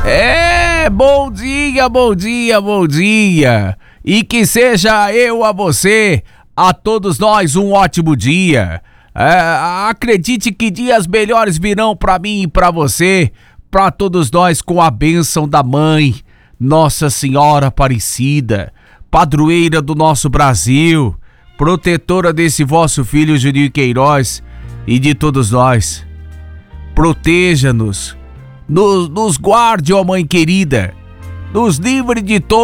Bom dia, bom dia, bom dia. E que seja eu a você, a todos nós, um ótimo dia. Acredite que dias melhores virão pra mim e pra você, pra todos nós, com a bênção da Mãe, Nossa Senhora Aparecida, padroeira do nosso Brasil, protetora desse vosso filho Juninho Queiroz e de todos nós. Proteja-nos, nos guarde, ó Mãe querida, nos livre de todo